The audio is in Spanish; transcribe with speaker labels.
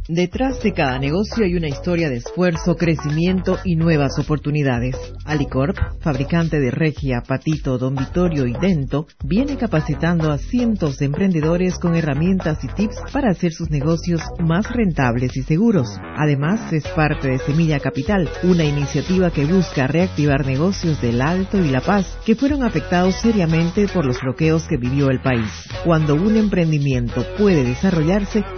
Speaker 1: Detrás de cada negocio hay una historia de esfuerzo, crecimiento y nuevas oportunidades. Alicorp, fabricante de Regia, Patito, Don Vittorio y Dento, viene capacitando a cientos de emprendedores con herramientas y tips para hacer sus negocios más rentables y seguros. Además, es parte de Semilla Capital, una iniciativa que busca reactivar negocios del Alto y La Paz que fueron afectados seriamente por los bloqueos que vivió el país. Cuando un emprendimiento puede desarrollarse,